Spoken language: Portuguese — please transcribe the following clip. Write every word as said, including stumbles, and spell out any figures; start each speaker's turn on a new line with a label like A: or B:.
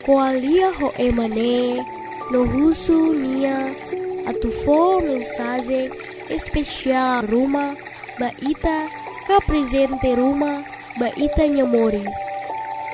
A: Koalia ho emane no husu nia atufo mensagem especial Ruma ba ita ka presente Ruma ba ita nyamores.